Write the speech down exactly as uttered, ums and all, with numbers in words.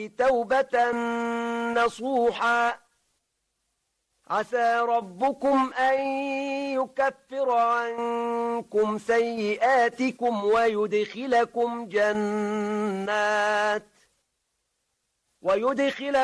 توبة نصوحا عسى ربكم أن يكفر عنكم سيئاتكم ويدخلكم جنات ويدخلكم